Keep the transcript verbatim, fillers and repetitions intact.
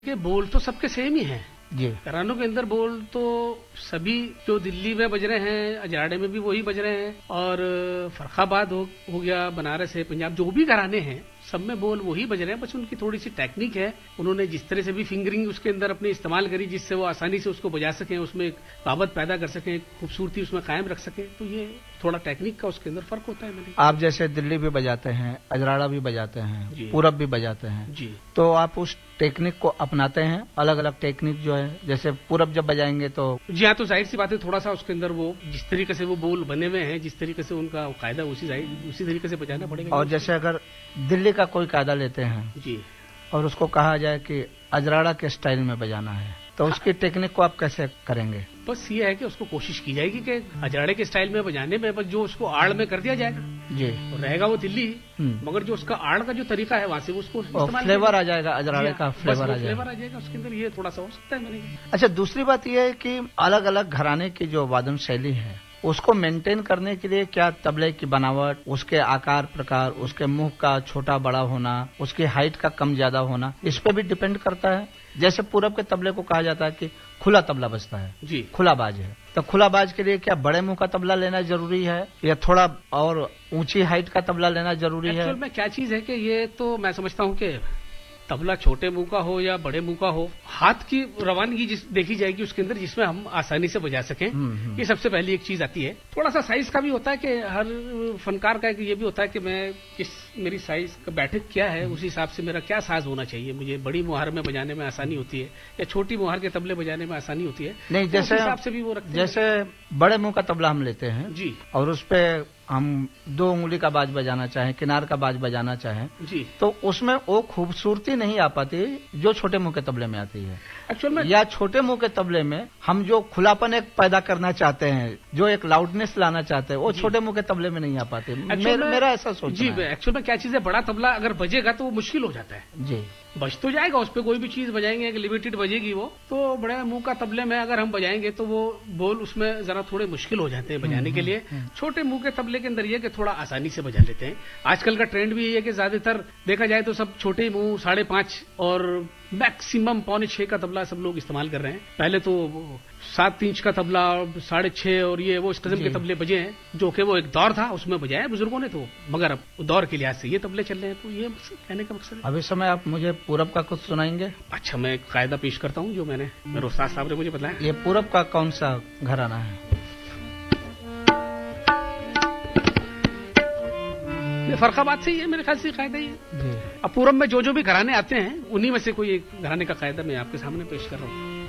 के बोल तो सबके सेम ही हैं जी। घरानों के अंदर बोल तो सभी जो दिल्ली में बज रहे हैं, अजाड़े में भी वही बज रहे हैं, और फर्रुखाबाद हो, हो गया, बनारस है, पंजाब, जो भी घराने हैं सब में बोल वही बज रहे हैं। बस उनकी थोड़ी सी टेक्निक है, उन्होंने जिस तरह से भी फिंगरिंग उसके अंदर अपने इस्तेमाल करी जिससे वो आसानी से उसको बजा सकें, उसमें एक बाबत पैदा कर सकें, खूबसूरती उसमें कायम रख सकें। तो ये थोड़ा टेक्निक का उसके अंदर फर्क होता है। मैंने आप जैसे दिल्ली भी बजाते हैं, अजराड़ा भी बजाते हैं, पूरब भी बजाते हैं जी, तो आप उस टेक्निक को अपनाते हैं? अलग अलग टेक्निक जो है, जैसे पूरब जब बजाएंगे तो जी हाँ, तो जाहिर सी बात है थोड़ा सा उसके अंदर वो जिस तरीके से वो बोल बने हुए हैं, जिस तरीके से उनका कायदा उसी उसी तरीके से बजाना पड़ेगा। और जैसे अगर दिल्ली का कोई कायदा लेते हैं जी और उसको कहा जाए कि अजराड़ा के स्टाइल में बजाना है तो उसकी टेक्निक को आप कैसे करेंगे? बस ये है कि उसको कोशिश की जाएगी कि अजराड़े के स्टाइल में बजाने में बस जो उसको आड़ में कर दिया जाएगा जी, और रहेगा वो दिल्ली, मगर जो उसका आड़ का जो तरीका है वहां से उसको फ्लेवर आ जाएगा, अजराड़े का फ्लेवर आ जाएगा, फ्लेवर आ जाएगा उसके अंदर। ये थोड़ा सा हो सकता है। मैंने अच्छा, दूसरी बात यह है कि अलग अलग घराने की जो वादन शैली है उसको मेंटेन करने के लिए क्या तबले की बनावट, उसके आकार प्रकार, उसके मुंह का छोटा बड़ा होना, उसकी हाइट का कम ज्यादा होना, इस पे भी डिपेंड करता है। जैसे पूरब के तबले को कहा जाता है कि खुला तबला बजता है जी, खुला बाज है, तो खुला बाज के लिए क्या बड़े मुंह का तबला लेना जरूरी है या थोड़ा और ऊंची हाइट का तबला लेना जरूरी है? एक्चुअल में क्या चीज है कि ये तो मैं समझता हूँ कि तबला छोटे मुंह का हो या बड़े मुंह का हो, हाथ की रवानगी जिस देखी जाएगी उसके अंदर जिसमें हम आसानी से बजा सकें, ये सबसे पहली एक चीज आती है। थोड़ा सा साइज का भी होता है कि हर फनकार का ये भी होता है कि मैं किस मेरी साइज का बैठक क्या है, उसी हिसाब से मेरा क्या साज होना चाहिए। मुझे बड़ी मुहार में बजाने में आसानी होती है या छोटी मुहार के तबले बजाने में आसानी होती है, नहीं जैसे हिसाब से भी वो रखते हैं। जैसे बड़े मुंह का तबला हम लेते हैं जी, और उस पे हम दो उंगली का बाज बजाना चाहें, किनार का बाज बजाना चाहें जी, तो उसमें वो खूबसूरती नहीं आ पाती जो छोटे मुंह के तबले में आती है। एक्चुअल में या छोटे मुंह के तबले में हम जो खुलापन एक पैदा करना चाहते हैं, जो एक लाउडनेस लाना चाहते हैं, वो छोटे मुंह के तबले में नहीं आ पाते। मेर, मेरा ऐसा सोचना जी, है। एक्चुअल में क्या चीज है, बड़ा तबला अगर बजेगा तो वो मुश्किल हो जाता है जी, बज तो जाएगा, उस पर कोई भी चीज बजाएंगे एक लिमिटेड बजेगी वो, तो बड़े मुंह का तबले में अगर हम बजाएंगे तो वो बोल उसमें जरा थोड़े मुश्किल हो जाते हैं बजाने के लिए। छोटे मुंह के तबले के अंदर ये कि थोड़ा आसानी से बजा लेते हैं। आजकल का ट्रेंड भी ये है कि ज्यादातर देखा जाए तो सब छोटे मुंह, साढ़े पांच और मैक्सिमम पौने छह का तबला सब लोग इस्तेमाल कर रहे हैं। पहले तो सात इंच का तबला, साढ़े छह और ये वो इस किस्म के तबले बजे हैं, जो कि वो एक दौर था उसमें बजाया बुजुर्गों ने, तो मगर अब दौर के लिहाज से ये तबले चल रहे हैं। तो ये कहने का मकसद है। अभी समय आप मुझे पूरब का कुछ सुनाएंगे? अच्छा, मैं एक कायदा पेश करता हूँ जो मैंने मेरे उस्ताद साहब ने मुझे बताया। ये पूरब का कौन सा घराना है? फर्रुखाबाद से ही है मेरे ख्याल से कायदा ही है। अब पूरब में जो जो भी घराने आते हैं उन्हीं में से कोई एक घराने का कायदा मैं आपके सामने पेश कर रहा हूँ।